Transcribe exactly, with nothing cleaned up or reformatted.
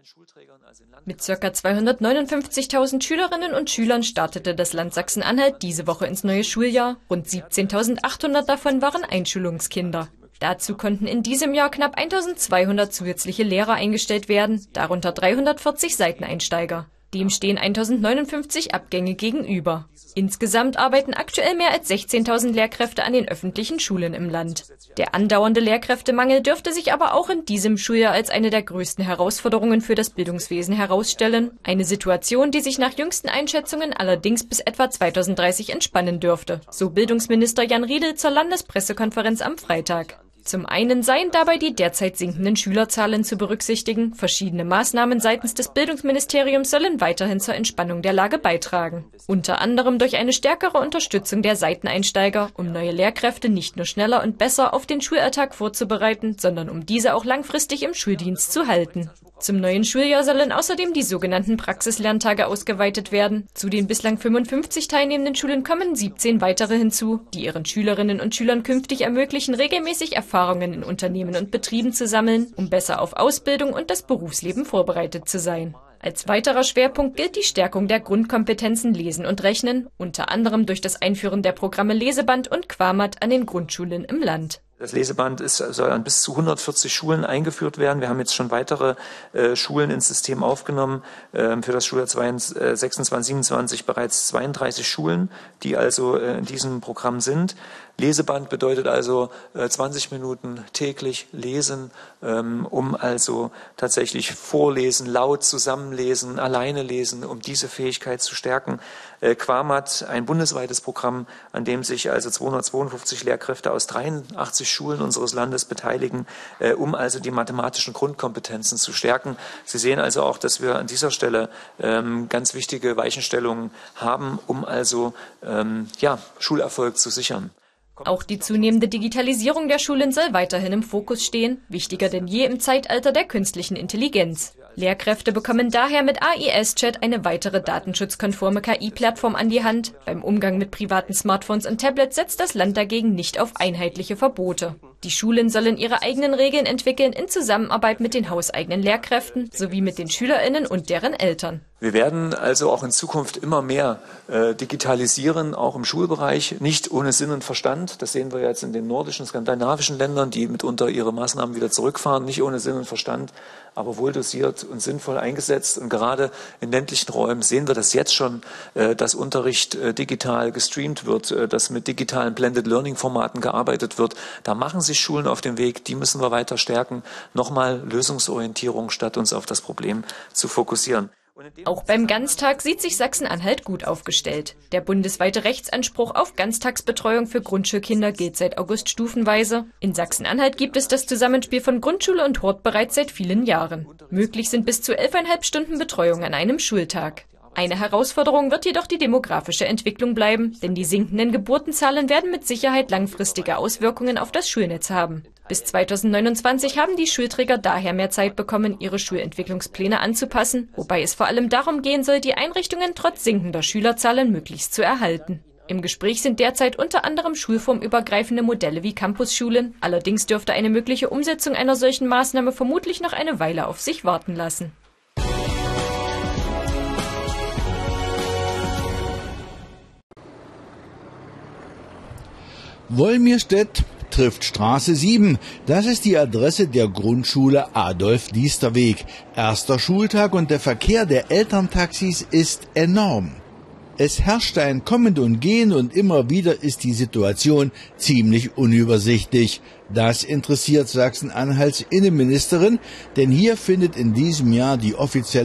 Mit ca. zweihundertneunundfünfzigtausend Schülerinnen und Schülern startete das Land Sachsen-Anhalt diese Woche ins neue Schuljahr. Rund siebzehntausendachthundert davon waren Einschulungskinder. Dazu konnten in diesem Jahr knapp eintausendzweihundert zusätzliche Lehrer eingestellt werden, darunter dreihundertvierzig Seiteneinsteiger. Dem stehen eintausendneunundfünfzig Abgänge gegenüber. Insgesamt arbeiten aktuell mehr als sechzehntausend Lehrkräfte an den öffentlichen Schulen im Land. Der andauernde Lehrkräftemangel dürfte sich aber auch in diesem Schuljahr als eine der größten Herausforderungen für das Bildungswesen herausstellen. Eine Situation, die sich nach jüngsten Einschätzungen allerdings bis etwa zweitausenddreißig entspannen dürfte, so Bildungsminister Jan Riedel zur Landespressekonferenz am Freitag. Zum einen seien dabei die derzeit sinkenden Schülerzahlen zu berücksichtigen. Verschiedene Maßnahmen seitens des Bildungsministeriums sollen weiterhin zur Entspannung der Lage beitragen. Unter anderem durch eine stärkere Unterstützung der Seiteneinsteiger, um neue Lehrkräfte nicht nur schneller und besser auf den Schulalltag vorzubereiten, sondern um diese auch langfristig im Schuldienst zu halten. Zum neuen Schuljahr sollen außerdem die sogenannten Praxislerntage ausgeweitet werden. Zu den bislang fünfundfünfzig teilnehmenden Schulen kommen siebzehn weitere hinzu, die ihren Schülerinnen und Schülern künftig ermöglichen, regelmäßig Erfahrungen in Unternehmen und Betrieben zu sammeln, um besser auf Ausbildung und das Berufsleben vorbereitet zu sein. Als weiterer Schwerpunkt gilt die Stärkung der Grundkompetenzen Lesen und Rechnen, unter anderem durch das Einführen der Programme Leseband und Quamat an den Grundschulen im Land. Das Leseband ist, soll an bis zu hundertvierzig Schulen eingeführt werden. Wir haben jetzt schon weitere äh, Schulen ins System aufgenommen. Ähm, für das Schuljahr sechsundzwanzig, siebenundzwanzig bereits zweiunddreißig Schulen, die also äh, in diesem Programm sind. Leseband bedeutet also äh, zwanzig Minuten täglich lesen, ähm, um also tatsächlich vorlesen, laut zusammenlesen, alleine lesen, um diese Fähigkeit zu stärken. Äh, Quamat, ein bundesweites Programm, an dem sich also zweihundertzweiundfünfzig Lehrkräfte aus dreiundachtzig Schulen unseres Landes beteiligen, äh, um also die mathematischen Grundkompetenzen zu stärken. Sie sehen also auch, dass wir an dieser Stelle ähm, ganz wichtige Weichenstellungen haben, um also ähm, ja, Schulerfolg zu sichern. Auch die zunehmende Digitalisierung der Schulen soll weiterhin im Fokus stehen, wichtiger denn je im Zeitalter der künstlichen Intelligenz. Lehrkräfte bekommen daher mit A I S-Chat eine weitere datenschutzkonforme K I-Plattform an die Hand. Beim Umgang mit privaten Smartphones und Tablets setzt das Land dagegen nicht auf einheitliche Verbote. Die Schulen sollen ihre eigenen Regeln entwickeln in Zusammenarbeit mit den hauseigenen Lehrkräften sowie mit den SchülerInnen und deren Eltern. Wir werden also auch in Zukunft immer mehr äh, digitalisieren, auch im Schulbereich, nicht ohne Sinn und Verstand. Das sehen wir jetzt in den nordischen, skandinavischen Ländern, die mitunter ihre Maßnahmen wieder zurückfahren, nicht ohne Sinn und Verstand, aber wohl dosiert und sinnvoll eingesetzt. Und gerade in ländlichen Räumen sehen wir das jetzt schon, äh, dass Unterricht äh, digital gestreamt wird, äh, dass mit digitalen Blended Learning Formaten gearbeitet wird. Da machen sich Schulen auf den Weg, die müssen wir weiter stärken. Nochmal Lösungsorientierung, statt uns auf das Problem zu fokussieren. Auch beim Ganztag sieht sich Sachsen-Anhalt gut aufgestellt. Der bundesweite Rechtsanspruch auf Ganztagsbetreuung für Grundschulkinder gilt seit August stufenweise. In Sachsen-Anhalt gibt es das Zusammenspiel von Grundschule und Hort bereits seit vielen Jahren. Möglich sind bis zu elfeinhalb Stunden Betreuung an einem Schultag. Eine Herausforderung wird jedoch die demografische Entwicklung bleiben, denn die sinkenden Geburtenzahlen werden mit Sicherheit langfristige Auswirkungen auf das Schulnetz haben. Bis zweitausendneunundzwanzig haben die Schulträger daher mehr Zeit bekommen, ihre Schulentwicklungspläne anzupassen, wobei es vor allem darum gehen soll, die Einrichtungen trotz sinkender Schülerzahlen möglichst zu erhalten. Im Gespräch sind derzeit unter anderem schulformübergreifende Modelle wie Campusschulen. Allerdings dürfte eine mögliche Umsetzung einer solchen Maßnahme vermutlich noch eine Weile auf sich warten lassen. Wolmirstedt trifft Straße sieben. Das ist die Adresse der Grundschule Adolf-Diester-Weg. Erster Schultag und der Verkehr der Elterntaxis ist enorm. Es herrscht ein Kommen und Gehen und immer wieder ist die Situation ziemlich unübersichtlich. Das interessiert Sachsen-Anhalts Innenministerin, denn hier findet in diesem Jahr die offizielle